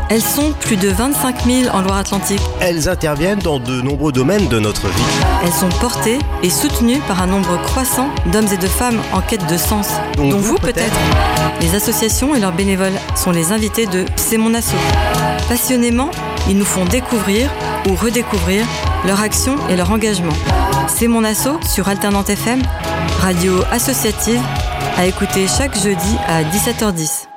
Elles sont plus de 25 000 en Loire-Atlantique. Elles interviennent dans de nombreux domaines de notre vie. Elles sont portées et soutenues par un nombre croissant d'hommes et de femmes en quête de sens, dont vous peut-être. Les associations et leurs bénévoles sont les invités de C'est mon asso. Passionnément, ils nous font découvrir ou redécouvrir leur action et leur engagement. C'est mon asso sur Alternante FM, radio associative, à écouter chaque jeudi à 17h10.